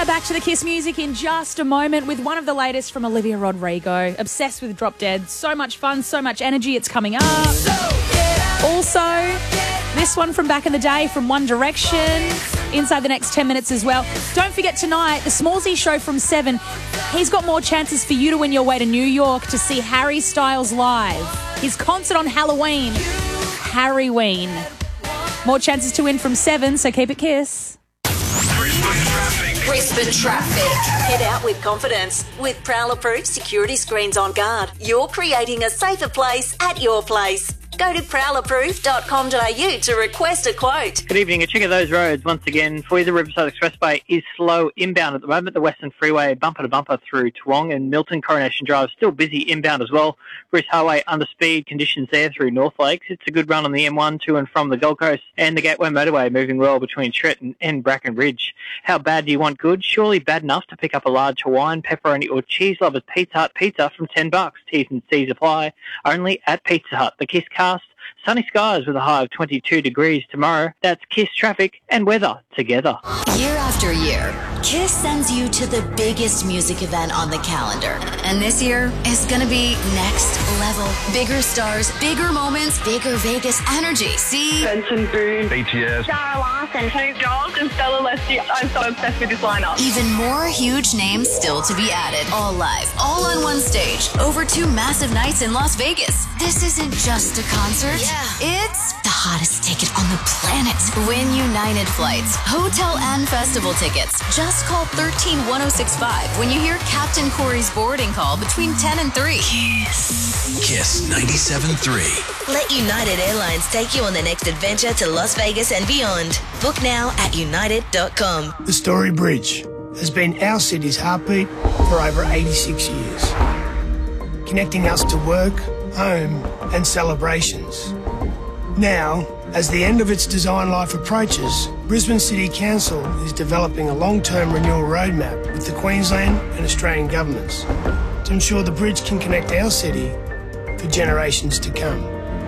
back to the Kiss music in just a moment with one of the latest from Olivia Rodrigo. Obsessed with Drop Dead. So much fun, so much energy. It's coming up. Also, this one from back in the day from One Direction. Inside the next 10 minutes as well. Don't forget tonight, the Smallsy show from 7. He's got more chances for you to win your way to New York to see Harry Styles live. His concert on Halloween. Harryween. More chances to win from 7, so keep it Kiss. Brisbane Traffic. Head out with confidence. With Prowler-proof security screens on guard, you're creating a safer place at your place. Go to prowlerproof.com.au to request a quote. Good evening. A check of those roads once again for you. The Riverside Expressway is slow inbound at the moment. The Western Freeway bumper to bumper through Toowong and Milton. Coronation Drive still busy inbound as well. Bruce Highway under speed conditions there through North Lakes. It's a good run on the M1 to and from the Gold Coast, and the Gateway Motorway moving well between Tretton and Bracken Ridge. How bad do you want good? Surely bad enough to pick up a large Hawaiian, pepperoni or cheese lovers Pizza Hut pizza from $10. T's and C's apply. Only at Pizza Hut. The Kiss Cast. Sunny skies with a high of 22 degrees tomorrow. That's Kiss traffic and weather together. Year after year, Kiss sends you to the biggest music event on the calendar. And this year is going to be next level. Bigger stars, bigger moments, bigger Vegas energy. See? Benson Boone, BTS, Sarah Larson, Snoop Dogg, and Stella Leslie. I'm so obsessed with this lineup. Even more huge names still to be added. All live, all on one stage. Over 2 massive nights in Las Vegas. This isn't just a concert. It's the hottest ticket on the planet. Win United flights, hotel and festival tickets. Just call 131065 when you hear Captain Corey's boarding call between 10 and 3. Kiss 97.3. Let United Airlines take you on the next adventure to Las Vegas and beyond. Book now at united.com. The Story Bridge has been our city's heartbeat for over 86 years, connecting us to work, home and celebrations. Now, as the end of its design life approaches, Brisbane City Council is developing a long-term renewal roadmap with the Queensland and Australian governments to ensure the bridge can connect our city for generations to come.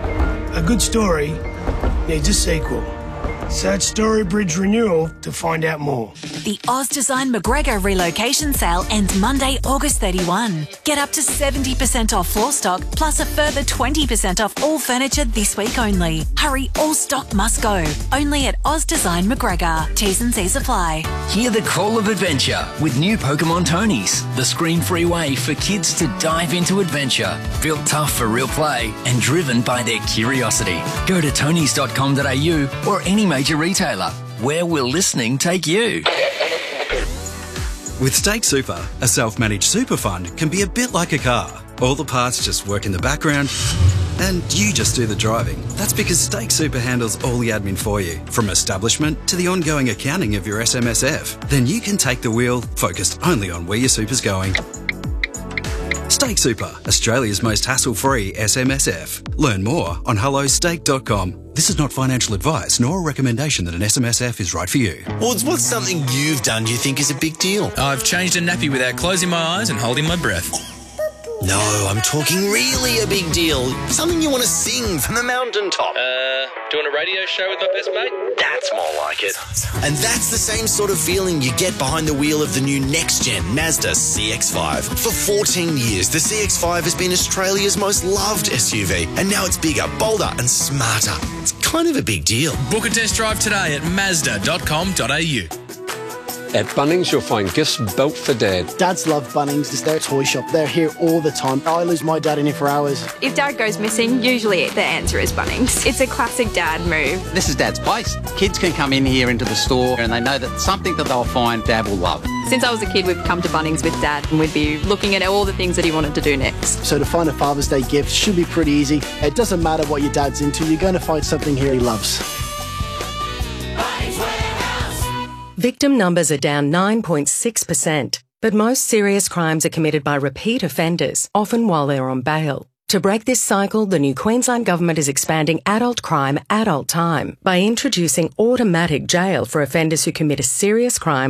A good story needs a sequel. Search Story Bridge Renewal to find out more. The Oz Design McGregor relocation sale ends Monday, August 31. Get up to 70% off floor stock, plus a further 20% off all furniture this week only. Hurry, all stock must go. Only at Oz Design McGregor. T's and C's apply. Hear the call of adventure with new Pokemon Tonies, the screen-free way for kids to dive into adventure. Built tough for real play and driven by their curiosity. Go to tonys.com.au or any major retailer. Where will listening take you? With Stake Super, a self-managed super fund can be a bit like a car. All the parts just work in the background and you just do the driving. That's because Stake Super handles all the admin for you, from establishment to the ongoing accounting of your SMSF. Then you can take the wheel, focused only on where your super's going. Stake Super, Australia's most hassle-free SMSF. Learn more on hellostake.com. This is not financial advice, nor a recommendation that an SMSF is right for you. What's something you've done you think is a big deal? I've changed a nappy without closing my eyes and holding my breath. No, I'm talking really a big deal. Something you want to sing from the mountaintop. Doing a radio show with my best mate? That's more like it. And that's the same sort of feeling you get behind the wheel of the new next-gen Mazda CX-5. For 14 years, the CX-5 has been Australia's most loved SUV, and now it's bigger, bolder and smarter. It's kind of a big deal. Book a test drive today at Mazda.com.au. At Bunnings, you'll find gifts built for Dad. Dads love Bunnings. It's their toy shop. They're here all the time. I lose my dad in here for hours. If Dad goes missing, usually the answer is Bunnings. It's a classic Dad move. This is Dad's place. Kids can come in here into the store and they know that something that they'll find Dad will love. Since I was a kid, we've come to Bunnings with Dad and we'd be looking at all the things that he wanted to do next. So to find a Father's Day gift should be pretty easy. It doesn't matter what your dad's into, you're going to find something here he loves. Victim numbers are down 9.6%, but most serious crimes are committed by repeat offenders, often while they're on bail. To break this cycle, the new Queensland Government is expanding adult crime, adult time by introducing automatic jail for offenders who commit a serious crime